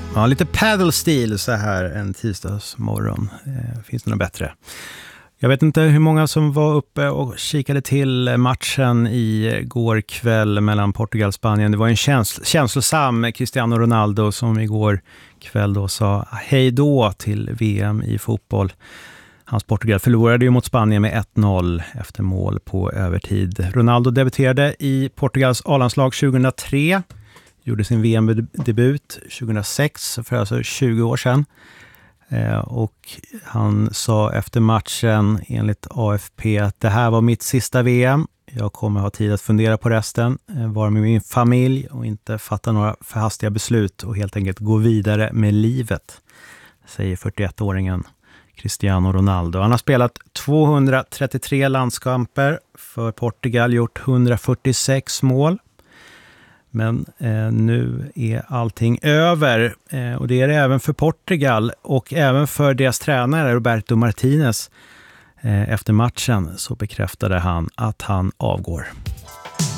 Ja, lite paddle-stil så här en tisdagsmorgon. Finns det något bättre? Jag vet inte hur många som var uppe och kikade till matchen i går kväll mellan Portugal och Spanien. Det var en känslosam Cristiano Ronaldo som igår kväll då sa hej då till VM i fotboll. Hans Portugal förlorade ju mot Spanien med 1-0 efter mål på övertid. Ronaldo debuterade i Portugals A-landslag 2003. Gjorde sin VM-debut 2006, för alltså 20 år sedan. Och han sa efter matchen enligt AFP att det här var mitt sista VM. Jag kommer ha tid att fundera på resten, vara med min familj och inte fatta några förhastiga beslut och helt enkelt gå vidare med livet, säger 41-åringen Cristiano Ronaldo. Han har spelat 233 landskamper för Portugal, gjort 146 mål. Men nu är allting över och det är det även för Portugal och även för deras tränare Roberto Martinez. Efter matchen så bekräftade han att han avgår.